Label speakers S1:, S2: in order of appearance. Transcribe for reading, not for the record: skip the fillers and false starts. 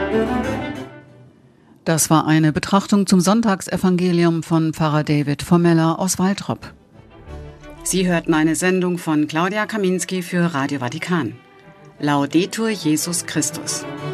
S1: Das war eine Betrachtung zum Sonntagsevangelium von Pfarrer David Formeller aus Waltrop. Sie hörten eine Sendung von Claudia Kaminski für Radio Vatikan. Laudetur Jesus Christus.